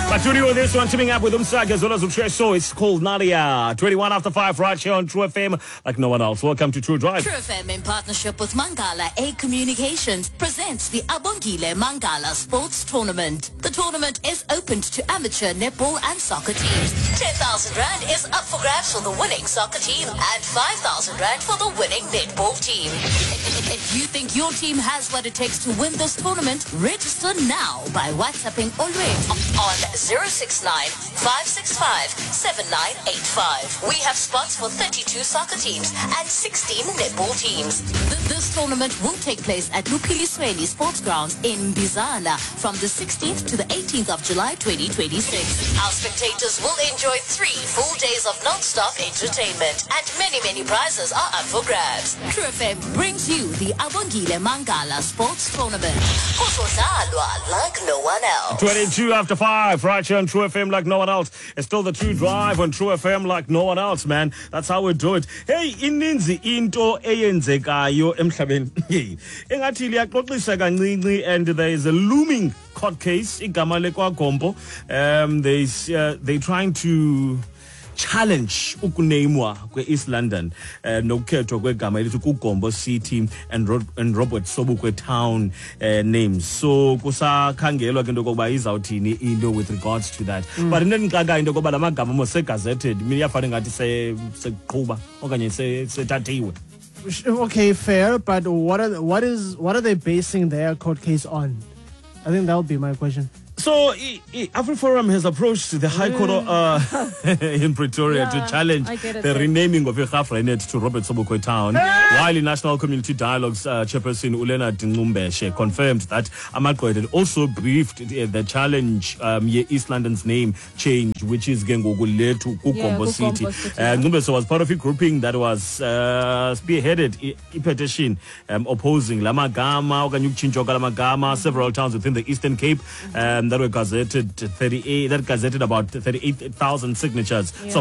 But studio, this one teaming up with Umsag as well as Umshay. So it's called Nadia. 21 after 5 right here on True FM like no one else. Welcome to True Drive. True FM in partnership with Mangala A Communications presents the Abongile Mangala Sports Tournament. The tournament is open to amateur netball and soccer teams. 10,000 Rand is up for grabs for the winning soccer team and 5,000 Rand for the winning netball team. If you think your team has what it takes to win this tournament, register now by WhatsApping already on 069-565-7985. We have spots for 32 soccer teams and 16 netball teams. This tournament will take place at Lupili Sweli Sports Grounds in Bizana from the 16th to the 18th of July 2026. Our spectators will enjoy 3 full days of non-stop entertainment and many prizes are up for grabs. True FM brings you the Abongile Mangala Sports Tournament. Like no one else. 22 after 5 right here on True FM like no one else. It's still the True Drive on True FM like no one else, man. That's how we do it. Hey, ininzi into eyenzekayo emhlabeni. Engathi liyaxoxisa kancinci, and there is a looming court case igama leKwaGompo. They trying to challenge ukunamwa kwe-East London nokukhethwa kwegama elithi kuGompo City and Robert Sobukwe Town names. So kusakhangelwa ke into kokuba izawuthini into with regards to that. But into endixaka into kokuba la magama mose-gazetted mina iyafana ngathi seqhuba okanye sethathiwe. Okay, fair, but what are they basing their court case on? I think that would be my question. So, AfriForum has approached the High Court in Pretoria to challenge the renaming of Igafrenet to Robert Sobukwe Town, while the National Community Dialogues chairperson Ulena Dingumbeshe confirmed that Amaqwede had also briefed the challenge East London's name change, which is Gengogule to Gompo City. Ngumbeshe was part of a grouping that was spearheaded a petition opposing Lamagama, Lamagama, several towns within the Eastern Cape. That were gazetted about 38,000 signatures. So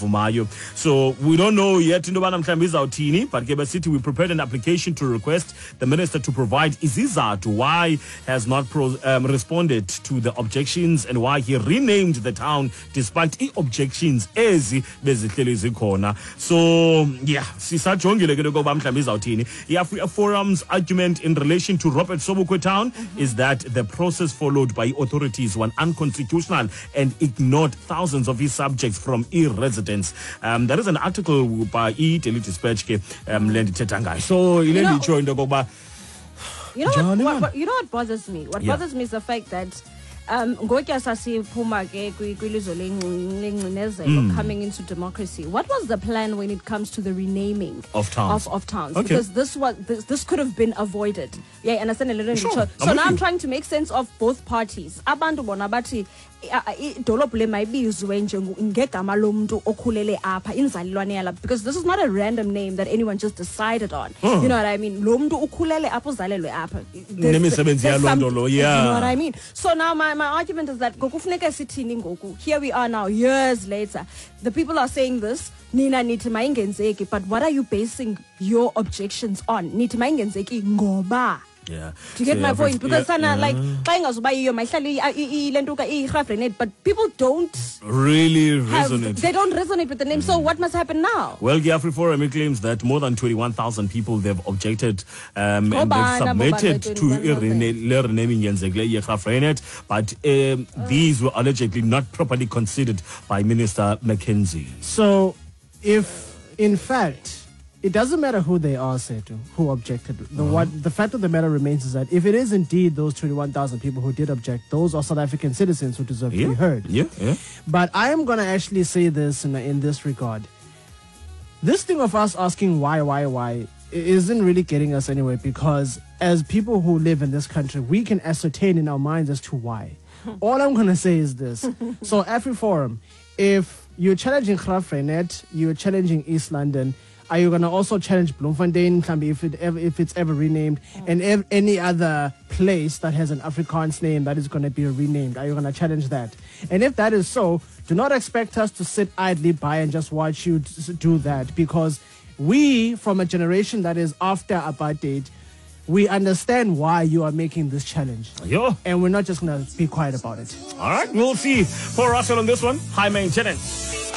we don't know yet into Banamtlambizautini, but Geba City, we prepared an application to request the minister to provide izizathu why has not responded to the objections and why he renamed the town despite objections ezi bezihleli zikhona. So yeah, sisajongile ke ngoba Mtlambizautini. Forum's argument in relation to Robert Sobukwe Town is that the process followed by authorities were unconstitutional and ignored thousands of his subjects from e-residents. There is an article by Daily Dispatch. So, you know what bothers me? What bothers me is the fact that coming into democracy. What was the plan when it comes to the renaming of towns? Of towns? Okay. Because this could have been avoided. Yeah, understand a little bit. Sure. So now I'm trying to make sense of both parties. Abantu bonabati idolophu lemayibizwe ngegama lomuntu okhulele apha inzalelwane yala, because this is not a random name that anyone just decided on. You know what I mean? Lo muntu ukhulele apha uzalelwe apha. You know what I mean? So now my argument is that here we are now years later. The people are saying this, Nina nithi mayingenzeki, but what are you basing your objections on? Nithi mayingenzeki ngoba. Yeah. Do you get my point? Because but people don't really resonate. They don't resonate with the name. So what must happen now? Well, the AfriForum claims that more than 21,000 people they've objected and they've submitted to renaming Igafrenet, but these were allegedly not properly considered by Minister Mackenzie. So, if in fact it doesn't matter who they are, Setu, who objected. The fact of the matter remains is that if it is indeed those 21,000 people who did object, those are South African citizens who deserve to be heard. Yeah. But I am going to actually say this in this regard. This thing of us asking why isn't really getting us anywhere, because as people who live in this country, we can ascertain in our minds as to why. All I'm going to say is this. So AfriForum, if you're challenging Grafrenet, you're challenging East London, are you going to also challenge Bloemfontein if it's ever renamed, and any other place that has an Afrikaans name that is going to be renamed? Are you going to challenge that? And if that is so, do not expect us to sit idly by and just watch you do that, because we, from a generation that is after apartheid, we understand why you are making this challenge. Yo. And we're not just going to be quiet about it. All right, we'll see. For Russell on this one, high maintenance.